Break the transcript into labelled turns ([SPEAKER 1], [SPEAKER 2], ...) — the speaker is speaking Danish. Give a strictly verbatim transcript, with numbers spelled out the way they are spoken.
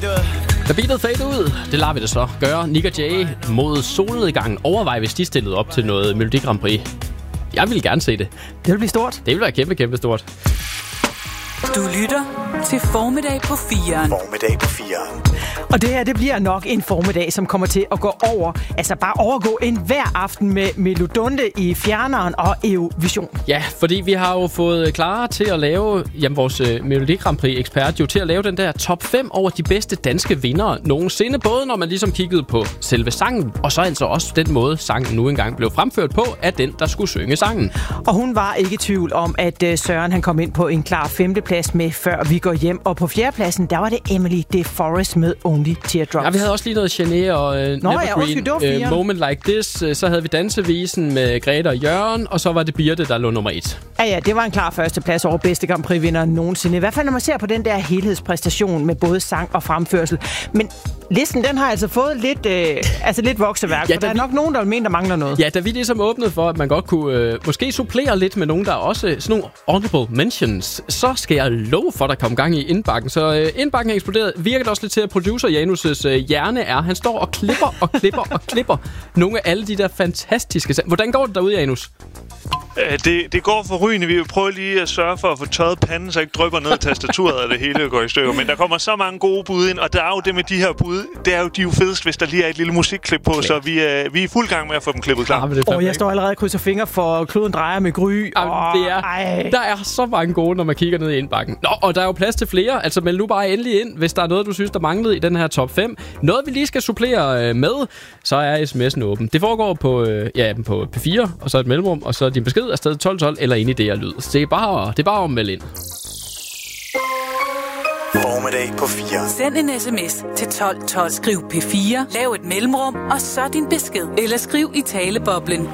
[SPEAKER 1] Da beatet fade ud, det lader vi det så gøre. Nick og Jay mod solnedgangen. Overvej, hvis de stillede op til noget Melodi Grand Prix. Jeg vil gerne se det.
[SPEAKER 2] Det vil blive stort.
[SPEAKER 1] Det vil være kæmpe, kæmpe stort.
[SPEAKER 3] Du lytter til Formiddag på firen.
[SPEAKER 4] Formiddag på firen.
[SPEAKER 2] Og det her, det bliver nok en formiddag, som kommer til at gå over, altså bare overgå en hver aften med Melodunde i fjerneren og Eurovision.
[SPEAKER 1] Ja, fordi vi har jo fået Clara til at lave, jamen vores uh, Melodi Grand Prix ekspert jo til at lave den der top fem over de bedste danske vindere nogensinde. Både når man ligesom kiggede på selve sangen, og så altså også den måde, sangen nu engang blev fremført på, af den, der skulle synge sangen.
[SPEAKER 2] Og hun var ikke i tvivl om, at uh, Søren han kom ind på en klar femteplads med Før vi går hjem. Og på fjerdepladsen, der var det Emily De Forest med Only Teardrops.
[SPEAKER 1] Ja, vi havde også lige noget Gené og uh,
[SPEAKER 2] Nå,
[SPEAKER 1] Nevergreen,
[SPEAKER 2] ja,
[SPEAKER 1] uh, Moment Like This. Uh, så havde vi Dansevisen med Grete og Jørgen, og så var det Birte, der lå nummer et.
[SPEAKER 2] Ja, ja, det var en klar førsteplads over bedste Grand Prix-vinder nogensinde. I hvert fald, når man ser på den der helhedspræstation med både sang og fremførsel. Men listen, den har altså fået lidt, øh, altså lidt vokseværk, ja, for der er nok nogen, der mener, der mangler noget.
[SPEAKER 1] Ja, da vi ligesom åbnede for, at man godt kunne øh, måske supplere lidt med nogen, der er også sådan nogle honorable mentions, så skal jeg love for, at der kom gang i indbakken. Så øh, indbakken er eksploderet. Virker det også lidt til, at producer Janus' øh, hjerne er. Han står og klipper og klipper og klipper nogle af alle de der fantastiske sang. Hvordan går det derude, Janus?
[SPEAKER 5] Det, det går forrygende. Vi vil prøve lige at sørge for at få tørret panden, så ikke drypper ned i tastaturet, og det hele går i stykker. Men der kommer så mange gode bud ind, og der er jo det med de her bud. Det er jo, de er jo fedest, hvis der lige er et lille musikklip på, så vi er, vi er i fuld gang med at få dem klippet klar.
[SPEAKER 2] Ja, og jeg står allerede og krydser fingre for kloden drejer med Gry.
[SPEAKER 1] Jamen,
[SPEAKER 2] oh,
[SPEAKER 1] det er, der er så mange gode, når man kigger ned i indbakken. Nå, og der er jo plads til flere. Altså meld nu bare endelig ind, hvis der er noget, du synes, der manglede i den her top fem. Noget, vi lige skal supplere øh, med, så er sms'en åben. Det foregår på, øh, ja, på P fire, og så et mellemrum, og så din besked er stadig tolv tolv eller ind i det her lyd. Så det er bare, det er bare at melde ind.
[SPEAKER 4] Formiddag på fire.
[SPEAKER 3] Send en sms til tolv tolv. Skriv P fire, lav et mellemrum, og så din besked. Eller skriv i taleboblen